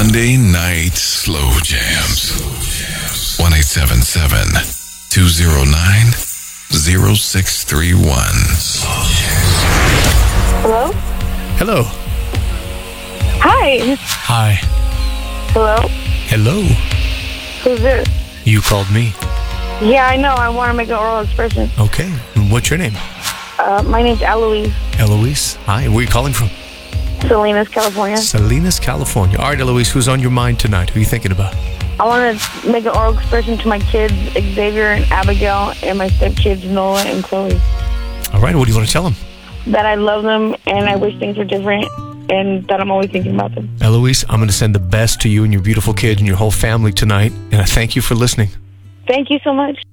Sunday Night Slow Jams. 1-877-209-0631. Hello? Hello. Hi. Hi. Hello? Hello. Who's this? You called me. Yeah, I know. I want to make an oral expression. Okay. What's your name? My name's Eloise. Eloise. Hi. Where are you calling from? Salinas, California. Salinas, California. All right, Eloise, who's on your mind tonight? Who are you thinking about? I want to make an oral expression to my kids, Xavier and Abigail, and my stepkids, Noah and Chloe. All right, what do you want to tell them? That I love them and I wish things were different and that I'm always thinking about them. Eloise, I'm going to send the best to you and your beautiful kids and your whole family tonight, and I thank you for listening. Thank you so much.